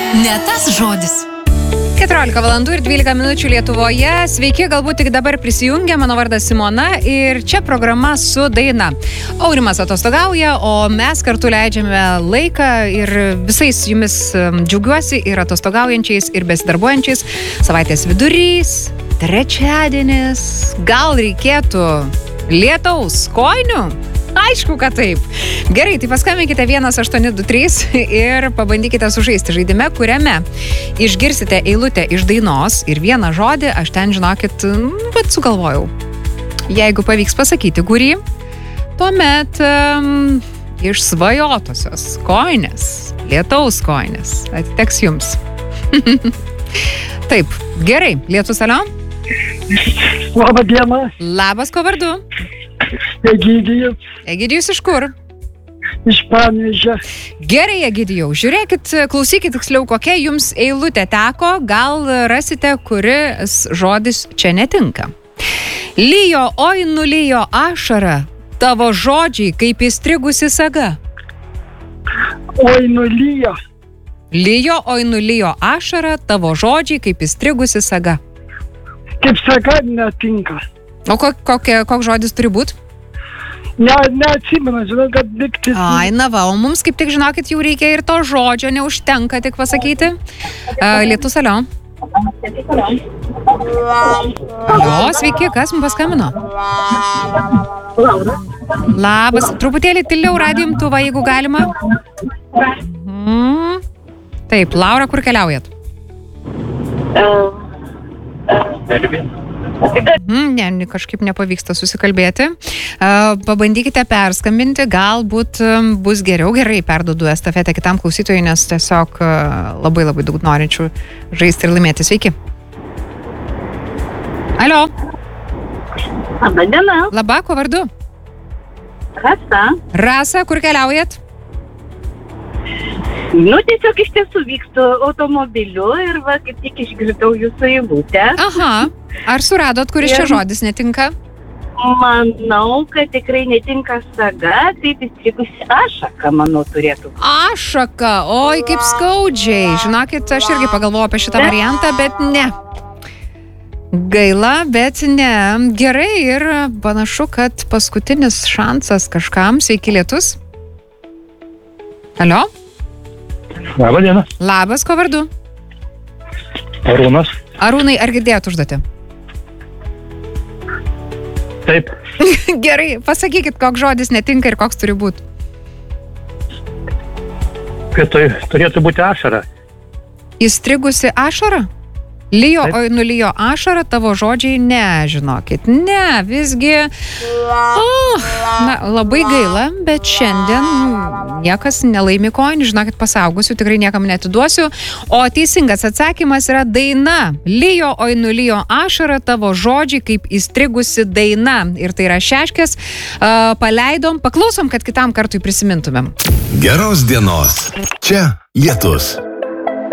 Ne tas žodis. 14 valandų ir 12 minučių Lietuvoje. Sveiki, galbūt tik dabar prisijungia. Mano vardas Simona ir čia programa su daina. Aurimas atostogauja, o mes kartu leidžiame laiką ir visais jumis džiaugiuosi ir atostogaujančiais, ir besidarbuojančiais. Savaitės vidurys, trečiadienis. Gal reikėtų lietaus kojinių? Aišku, kad taip. Gerai, tai paskambinkite 1823 ir pabandykite sužaisti žaidime, kuriame išgirsite eilutę iš dainos ir vieną žodį, aš ten, žinokit, bet sugalvojau. Jeigu pavyks pasakyti kurį, tuomet iš svajotosios kojinės, lietaus kojinės, atiteks jums. Taip, gerai, lietus, alio? Labą dieną. Labas, ko vardu? Egidijus. Egidijus iš kur? Iš Panevėžio. Gerai, Egidijau, žiūrėkit, klausykit tiksliau, kokia jums eilutė teko, gal rasite, kuris žodis čia netinka. Lijo, oi nulijo ašara, tavo žodžiai kaip įstrigusi saga. Oi nulijo. Lijo, oi nulijo ašara, tavo žodžiai kaip įstrigusi saga. Kaip saga netinka. O koks žodis turi būti? Neatsimenu, žinau, kad diktis. Ai, na va, o mums kaip tik, žinokit, jau reikia ir to žodžio, neužtenka tik pasakyti. Lietus, alio. Jo, sveiki, kas mums paskambino? Laura. Labas, truputėlį tyliau radijo imtuvą, jeigu galima. Taip, Laura, kur keliaujat? Ne, kažkaip nepavyksta susikalbėti. Pabandykite perskambinti, galbūt bus geriau. Gerai, perduodu estafetę kitam klausytojui, nes tiesiog labai daug norinčių žaisti ir laimėti. Sveiki. Alio. Labą dieną. Labą, ko vardu? Rasa. Rasa, kur keliaujat? Tiesiog iš tiesų vykstu automobiliu ir va, kaip tik išgirdau jūsų eilutę. Aha, ar suradot, kuris čia žodis netinka? Manau, kad tikrai netinka saga, taip įstrigusi ašaka, manau, turėtų. Ašaka, oi, kaip skaudžiai. Žinokit, aš irgi pagalvojau apie šitą variantą, bet ne. Gaila, bet ne. Gerai, ir panašu, kad paskutinis šansas kažkam. Sveiki, lietus. Alio? Labą dieną. Labas, ko vardu? Arūnas. Arūnai, ar girdėjot užduotį? Taip. Gerai, pasakykit, koks žodis netinka ir koks turi būti. Kad tai turėtų būti ašara. Įstrigusi ašara? Lijo, oi nulijo ašara, tavo žodžiai ne, žinokit. Ne, visgi... labai gaila, bet šiandien niekas nelaimi kojinių, žinokit, pasaugusiu, tikrai niekam neatiduosiu. O teisingas atsakymas yra daina. Lijo, oi nulijo ašara, tavo žodžiai kaip įstrigusi daina. Ir tai yra Šeškės. Paleidom, paklausom, kad kitam kartui prisimintumėm. Geros dienos. Čia lietus.